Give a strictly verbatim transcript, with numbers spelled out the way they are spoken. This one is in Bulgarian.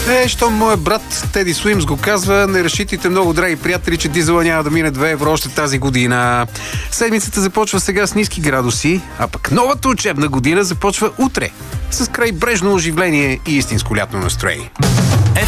Е, що моят брат Теди Суимс го казва, не разчитайте много, драги приятели, че дизела няма да мине две евро още тази година. Седмицата започва сега с ниски градуси, а пък новата учебна година започва утре с крайбрежно оживление и истинско лятно настроение.